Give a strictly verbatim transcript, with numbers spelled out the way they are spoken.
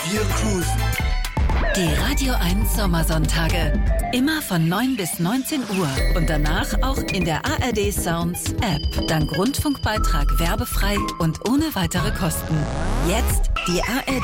Wir cruisen. Die Radio eins Sommersonntage. Immer von neun bis neunzehn Uhr und danach auch in der A R D Sounds App. Dank Rundfunkbeitrag werbefrei und ohne weitere Kosten. Jetzt die A R D